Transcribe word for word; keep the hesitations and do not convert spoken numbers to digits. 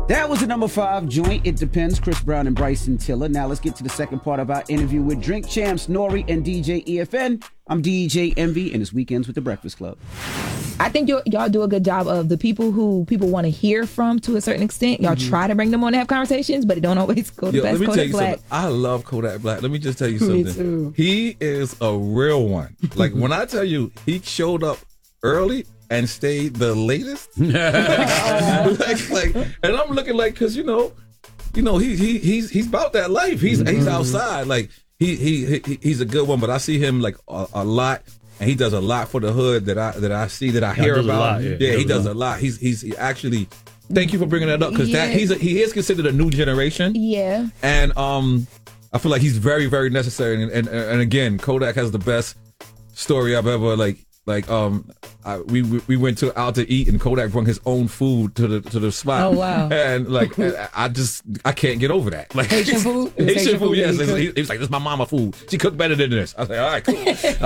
That was the number five joint. It depends. Chris Brown and Bryson Tiller. Now let's get to the second part of our interview with Drink Champs Nori and D J E F N. I'm D J Envy, and it's Weekends with the Breakfast Club. I think you, y'all do a good job of the people who people want to hear from to a certain extent. Y'all mm-hmm. try to bring them on to have conversations, but it don't always go the Yo, best. Let me Kodak tell you Black. something. I love Kodak Black. Let me just tell you something. Me too. He is a real one. Like when I tell you he showed up early and stayed the latest. like, like, like, and I'm looking like, cause you know, you know, he he he's he's about that life. He's mm-hmm. he's outside. Like he, he he he's a good one, but I see him like a, a lot. And he does a lot for the hood that I that I see that I hear yeah, about. Lot, yeah, yeah, he he does a lot. He's he's he actually. Thank you for bringing that up because yeah. that he's a, he is considered a new generation. Yeah, and um, I feel like he's very very necessary. And and, and again, Kodak has the best story I've ever like like um. I, we we went to out to eat and Kodak brought his own food to the to the spot. Oh wow! And like I just I can't get over that. Like Haitian food, Haitian, Haitian food. food Yes, he, he, he was like, "This is my mama food. She cooked better than this." I was like, "All right, cool."